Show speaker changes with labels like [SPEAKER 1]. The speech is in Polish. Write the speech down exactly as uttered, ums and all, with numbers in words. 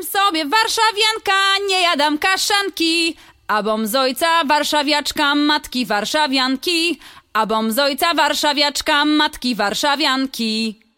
[SPEAKER 1] Powiem sobie, warszawianka, nie jadam kaszanki, a bom z ojca warszawiaczka, matki warszawianki, a bom z ojca warszawiaczka, matki warszawianki.